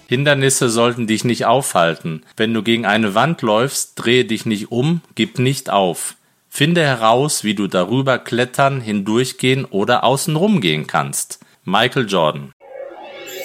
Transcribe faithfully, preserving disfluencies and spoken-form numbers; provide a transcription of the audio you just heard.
Hindernisse sollten dich nicht aufhalten. Wenn du gegen eine Wand läufst, drehe dich nicht um, gib nicht auf. Finde heraus, wie du darüber klettern, hindurchgehen oder außenrum gehen kannst. Michael Jordan.